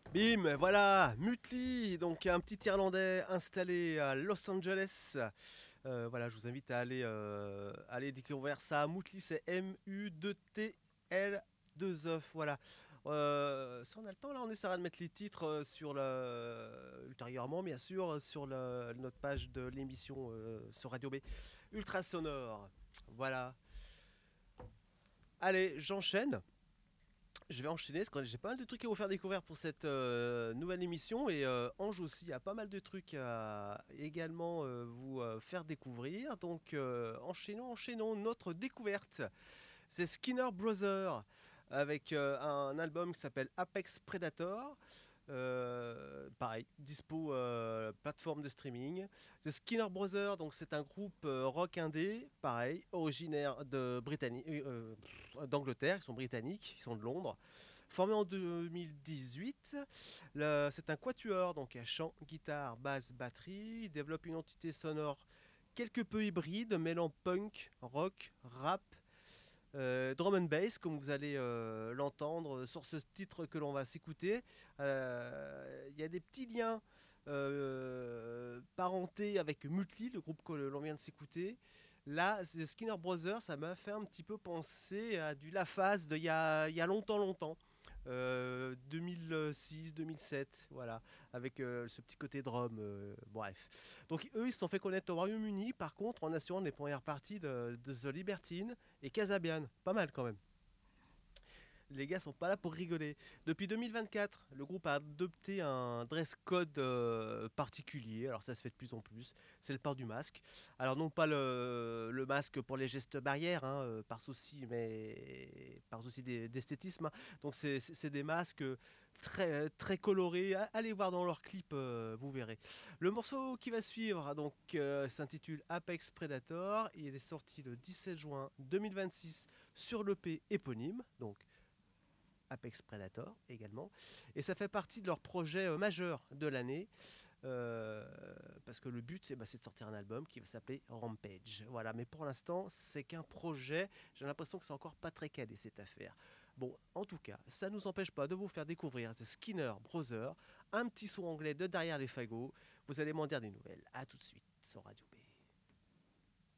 Bim, voilà, Mutli, donc un petit Irlandais installé à Los Angeles. Voilà, je vous invite à aller découvrir ça. Mutli, c'est M-U-T-L-2-E, voilà. Si on a le temps, là, on essaiera de mettre les titres ultérieurement, bien sûr, sur notre page de l'émission sur Radio B. Ultra sonore, voilà. Allez, j'enchaîne. Je vais enchaîner parce que j'ai pas mal de trucs à vous faire découvrir pour cette nouvelle émission et Ange aussi a pas mal de trucs à également vous faire découvrir. Donc enchaînons notre découverte. C'est Skinner Brothers avec un album qui s'appelle Apex Predator. Pareil, dispo plateforme de streaming. The Skinner Brothers, donc c'est un groupe rock indé, pareil, originaire d'Angleterre, ils sont britanniques, ils sont de Londres. Formé en 2018, c'est un quatuor, donc à chant, guitare, basse, batterie. Il développe une entité sonore quelque peu hybride, mêlant punk, rock, rap, drum and bass, comme vous allez l'entendre sur ce titre que l'on va s'écouter. Il y a des petits liens parentés avec Mutli, le groupe que l'on vient de s'écouter. Là, Skinner Brothers, ça m'a fait un petit peu penser à du La Phase il y a longtemps. 2006-2007, voilà, avec ce petit côté drum, bref. Donc eux, ils se sont fait connaître au Royaume-Uni, par contre, en assurant les premières parties de The Libertine et Casabian, pas mal quand même. Les gars sont pas là pour rigoler. Depuis 2024, le groupe a adopté un dress code particulier. Alors ça se fait de plus en plus. C'est le port du masque. Alors non pas le masque pour les gestes barrières, hein, par souci, mais par souci d'esthétisme, hein. Donc c'est des masques très colorés. Allez voir dans leur clip, vous verrez. Le morceau qui va suivre donc s'intitule Apex Predator. Il est sorti le 17 juin 2026 sur l'EP éponyme. Donc Apex Predator également. Et ça fait partie de leur projet majeur de l'année. euh, Parce que le but, c'est de sortir un album qui va s'appeler Rampage. Voilà, mais pour l'instant, c'est qu'un projet. J'ai l'impression que c'est encore pas très calé cette affaire. Bon, en tout cas, ça ne nous empêche pas de vous faire découvrir The Skinner Brothers, un petit son anglais de derrière les fagots. Vous allez m'en dire des nouvelles. A tout de suite sur Radio B.